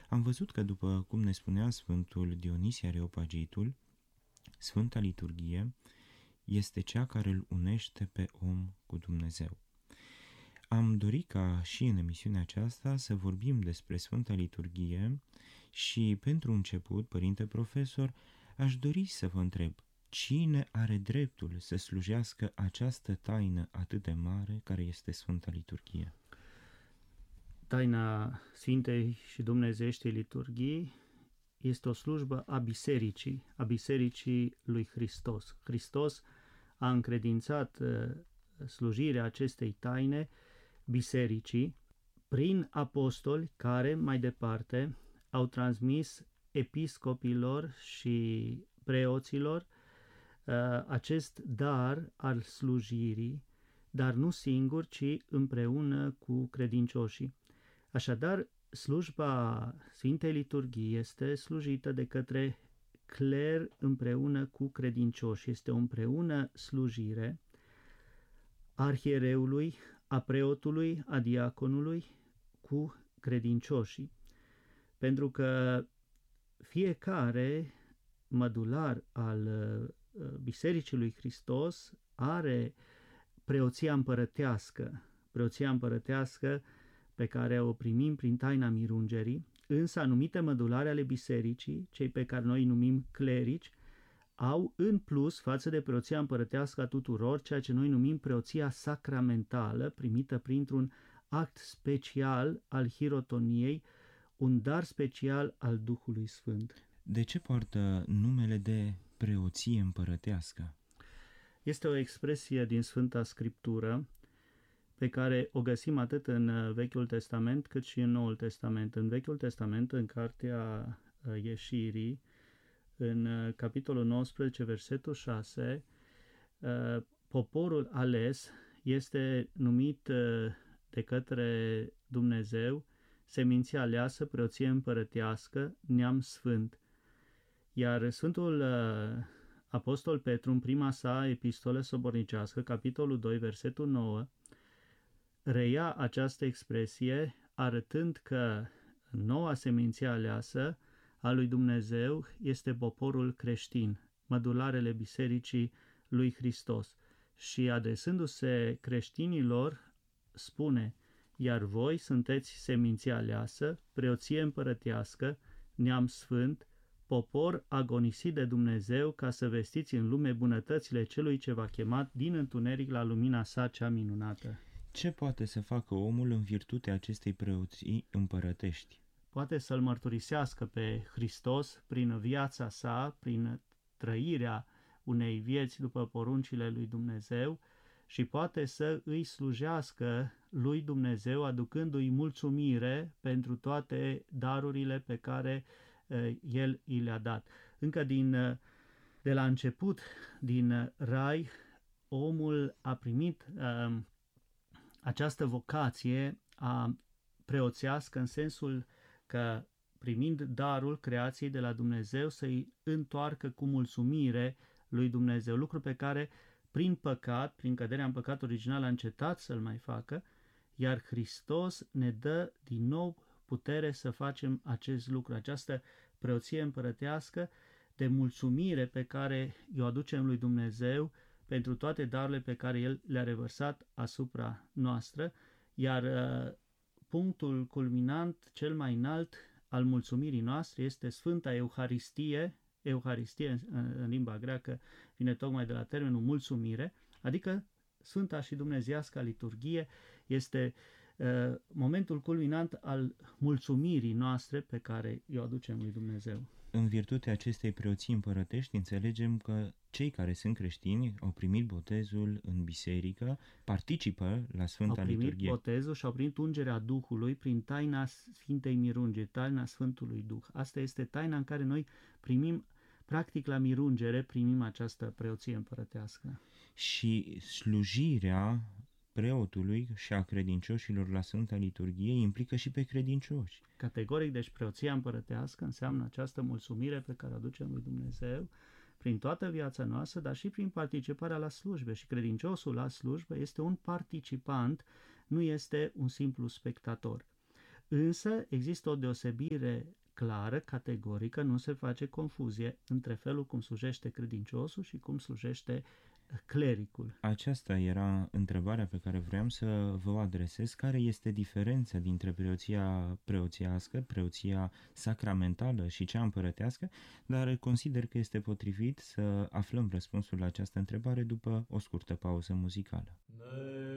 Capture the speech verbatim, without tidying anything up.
Am văzut că, după cum ne spunea Sfântul Dionisie Areopagitul, Sfânta Liturghie este cea care îl unește pe om cu Dumnezeu. Am dorit ca și în emisiunea aceasta să vorbim despre Sfânta Liturghie și, pentru început, părinte profesor, aș dori să vă întreb, cine are dreptul să slujească această taină atât de mare care este Sfânta Liturghie? Taina Sfintei și Dumnezeieștei Liturghii este o slujbă a bisericii, a bisericii lui Hristos. Hristos a încredințat slujirea acestei taine bisericii prin apostoli care, mai departe, au transmis episcopilor și preoților acest dar al slujirii, dar nu singur, ci împreună cu credincioșii. Așadar, slujba Sfintei Liturghii este slujită de către cler împreună cu credincioși. Este o împreună slujire a arhiereului, a preotului, a diaconului cu credincioșii. Pentru că fiecare mădular al Bisericii lui Hristos are preoția împărătească, preoția împărătească pe care o primim prin taina mirungerii, însă anumite mădulare ale bisericii, cei pe care noi îi numim clerici, au în plus față de preoția împărătească a tuturor ceea ce noi numim preoția sacramentală, primită printr-un act special al hirotoniei, un dar special al Duhului Sfânt. De ce poartă numele de preoție împărătească? Este o expresie din Sfânta Scriptură pe care o găsim atât în Vechiul Testament cât și în Noul Testament. În Vechiul Testament, în Cartea Ieșirii, în capitolul nouăsprezece, versetul șase, poporul ales este numit de către Dumnezeu seminție aleasă, preoție împărătească, neam sfânt. Iar Sfântul Apostol Petru, în prima sa epistolă sobornicească, capitolul doi, versetul nouă, reia această expresie arătând că noua seminție aleasă a lui Dumnezeu este poporul creștin, mădularele bisericii lui Hristos. Și adresându-se creștinilor, spune: iar voi sunteți seminția aleasă, preoție împărătească, neam sfânt, popor agonisit de Dumnezeu, ca să vestiți în lume bunătățile celui ce v-a chemat din întuneric la lumina sa cea minunată. Ce poate să facă omul în virtutea acestei preoții împărătești? Poate să-L mărturisească pe Hristos prin viața sa, prin trăirea unei vieți după poruncile lui Dumnezeu și poate să îi slujească lui Dumnezeu aducându-i mulțumire pentru toate darurile pe care uh, El i le-a dat. Încă din, uh, de la început, din Rai, omul a primit uh, această vocație a preoțească în sensul că, primind darul creației de la Dumnezeu, să-i întoarcă cu mulțumire lui Dumnezeu, lucru pe care prin păcat, prin căderea în păcat original, a încetat să-l mai facă, iar Hristos ne dă din nou putere să facem acest lucru, această preoție împărătească de mulțumire pe care o aducem lui Dumnezeu pentru toate darurile pe care El le-a revărsat asupra noastră, iar uh, punctul culminant, cel mai înalt al mulțumirii noastre este Sfânta Euharistie. Euharistie în, în limba greacă vine tocmai de la termenul mulțumire, adică Sfânta și Dumnezeiasca Liturghie este uh, momentul culminant al mulțumirii noastre pe care o aducem lui Dumnezeu. În virtutea acestei preoții împărătești înțelegem că cei care sunt creștini au primit botezul în biserică, participă la Sfânta Liturghie. Au primit botezul și au primit ungerea Duhului prin taina Sfintei Mirungeri, taina Sfântului Duh. Asta este taina în care noi primim, practic la mirungere, primim această preoție împărătească. Și slujirea preotului și a credincioșilor la Sfânta Liturghie implică și pe credincioși. Categoric, deci preoția împărătească înseamnă această mulțumire pe care o aducem lui Dumnezeu prin toată viața noastră, dar și prin participarea la slujbe. Și credinciosul la slujbe este un participant, nu este un simplu spectator. Însă există o deosebire clară, categorică, nu se face confuzie între felul cum slujește credinciosul și cum slujește clericul. Aceasta era întrebarea pe care vreau să vă o adresez. Care este diferența dintre preoția preoțiască, preoția sacramentală și cea împărătească, dar consider că este potrivit să aflăm răspunsul la această întrebare după o scurtă pauză muzicală.